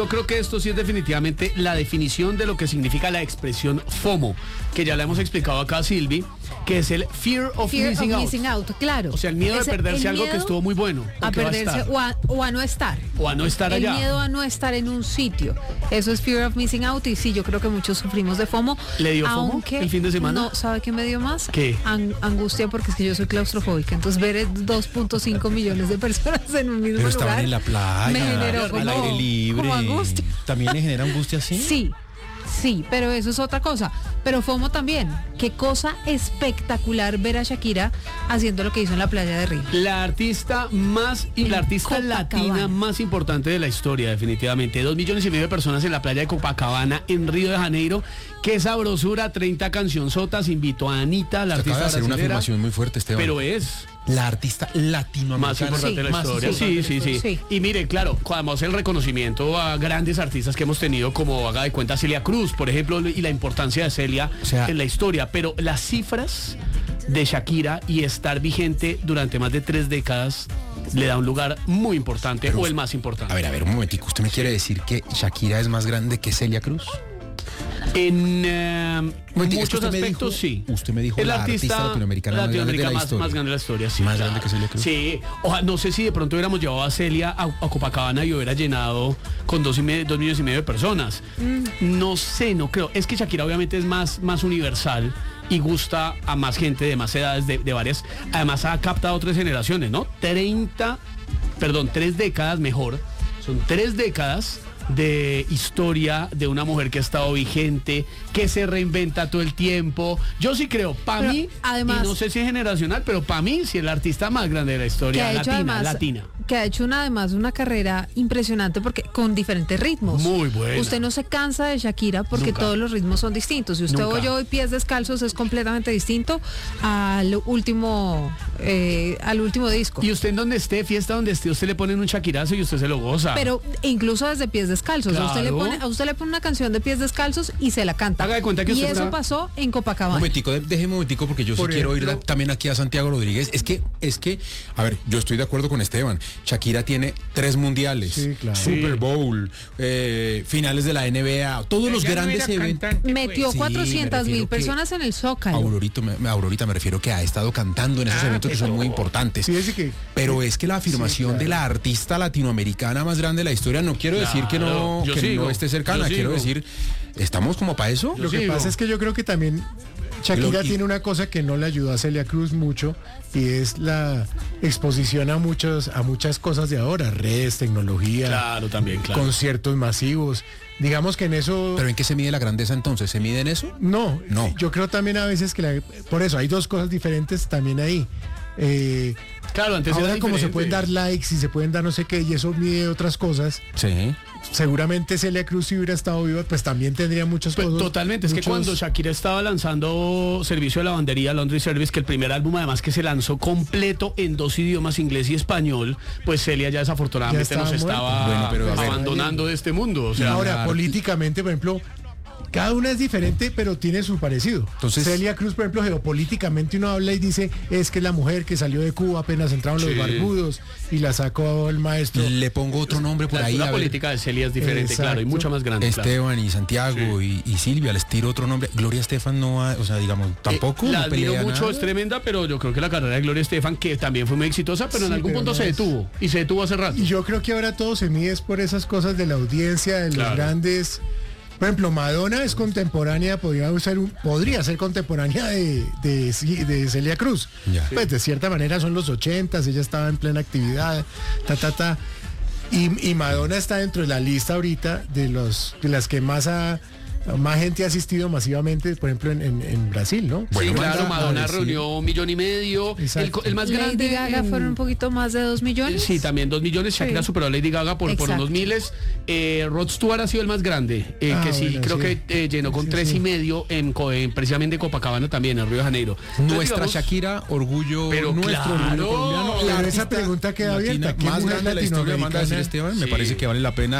Yo creo que esto sí es definitivamente la definición de lo que significa la expresión FOMO, que ya la hemos explicado acá a Silvi, que es el Fear of Missing Out. Claro. O sea, el miedo de perderse algo que estuvo muy bueno. A perderse o a no estar. O a no estar allá. El miedo a no estar en un sitio. Eso es Fear of Missing Out y sí, yo creo que muchos sufrimos de FOMO. ¿Le dio FOMO el fin de semana? No, ¿sabe qué me dio más? ¿Qué? Angustia, porque es que yo soy claustrofóbica. Entonces ver 2.5 millones de personas en un mismo Pero lugar. estaban en la playa, me generó al aire libre. como angustia. ¿También le genera angustia así? Sí, pero eso es otra cosa. Pero FOMO también. Qué cosa espectacular ver a Shakira haciendo lo que hizo en la playa de Río. La artista latina más importante de la historia, definitivamente. 2,5 millones de personas en la playa de Copacabana, en Río de Janeiro. Qué sabrosura, 30 cancionzotas. Invitó a Anita, la artista acaba de hacer una brasilera, afirmación muy fuerte, Esteban. pero es la artista latinoamericana más importante de la historia. Sí. Y mire, claro, cuando el reconocimiento a grandes artistas que hemos tenido, como haga de cuenta Celia Cruz, por ejemplo, y la importancia de Celia en la historia, pero las cifras de Shakira y estar vigente durante más de 3 décadas le da un lugar muy importante, pero, o el más importante. A ver, un momentico, ¿usted me quiere decir que Shakira es más grande que Celia Cruz? En muchos aspectos, sí. Usted me dijo el la artista latinoamericana más grande de la historia. Más grande de la historia, sí. Más grande que Celia Cruz. Sí. No sé si de pronto hubiéramos llevado a Celia a Copacabana y hubiera llenado con 2,5 millones de personas. No sé, no creo. Es que Shakira obviamente es más universal y gusta a más gente de más edades, de varias. Además ha captado 3 generaciones, ¿no? 3 décadas mejor. Son 3 décadas de historia de una mujer que ha estado vigente, que se reinventa todo el tiempo. Yo sí creo, para mí, además, y no sé si es generacional, pero para mí sí es la artista más grande de la historia latina. Que ha hecho una carrera impresionante porque con diferentes ritmos. Muy buena. Usted no se cansa de Shakira porque todos los ritmos son distintos. Si usted oye hoy Pies Descalzos es completamente distinto al último disco. Y usted en donde esté, fiesta donde esté, usted le pone un Shakirazo y usted se lo goza. Pero incluso desde Pies Descalzos, claro. a usted le pone una canción de Pies Descalzos y se la canta. Haga de cuenta que y eso pasó en Copacabana. Déjeme un momentico porque yo quiero ir también aquí a Santiago Rodríguez. Es que, a ver, yo estoy de acuerdo con Esteban. Shakira tiene 3 mundiales, sí, claro. Super Bowl, finales de la NBA, todos los grandes eventos. Metió 400,000 personas en el Zócalo. Aurorita, me refiero que ha estado cantando en esos eventos que son muy importantes. Sí, pero es que la afirmación de la artista latinoamericana más grande de la historia, no quiero decir que no esté cercana, quiero decir, ¿estamos como para eso? Lo que pasa es que yo creo que también Shakira tiene una cosa que no le ayudó a Celia Cruz mucho y es la exposición a muchas cosas de ahora, redes, tecnología, claro, conciertos masivos. Digamos que en eso... ¿Pero en qué se mide la grandeza entonces? ¿Se mide en eso? No. Yo creo también a veces que por eso hay 2 cosas diferentes también ahí. Claro, antes ahora era como diferente. se pueden dar likes y se pueden dar no sé qué y eso mide otras cosas. Sí. Seguramente Celia Cruz, si hubiera estado viva, pues también tendría muchas cosas. Totalmente, es que cuando Shakira estaba lanzando servicio de lavandería, Laundry Service, que el primer álbum además que se lanzó completo en 2 idiomas, inglés y español, pues Celia ya desafortunadamente nos estaba abandonando de este mundo. O sea, ahora, políticamente, por ejemplo, cada una es diferente, pero tiene su parecido. Entonces, Celia Cruz, por ejemplo, geopolíticamente uno habla y dice, es que es la mujer que salió de Cuba apenas entraron los barbudos y la sacó el maestro. Le pongo otro nombre por ahí. La política de Celia es diferente, claro, y mucho más grande. Esteban y Santiago y Silvia, les tiro otro nombre. Gloria Estefan no ha, tampoco. La admiro mucho, nada. Es tremenda, pero yo creo que la carrera de Gloria Estefan, que también fue muy exitosa, pero en algún punto se detuvo, y se detuvo hace rato. Y yo creo que ahora todo se mide por esas cosas de la audiencia, de los grandes... Por ejemplo, Madonna es contemporánea, podría ser contemporánea de Celia Cruz. Pues de cierta manera son los 80s, ella estaba en plena actividad, Y Madonna está dentro de la lista ahorita de las que más gente ha asistido masivamente, por ejemplo, en Brasil, ¿no? Bueno, claro, Madonna reunió 1,5 millones. El más grande. Lady Gaga fueron un poquito más de 2 millones. Sí, también 2 millones. Shakira superó a Lady Gaga por unos miles. Rod Stewart ha sido el más grande, que llenó con 3,5 precisamente Copacabana también, en Río de Janeiro. Nuestra Shakira, orgullo nuestro, orgullo colombiano. Pero esa pregunta queda abierta. Más grande de la historia, manda a decir Esteban, me parece que vale la pena